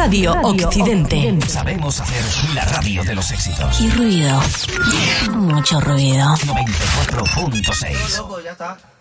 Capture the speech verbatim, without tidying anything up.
Radio, radio Occidente. Occidente. Sabemos hacer la radio de los éxitos. Y ruido. Mucho ruido. noventa y cuatro punto seis. Loco, ya está.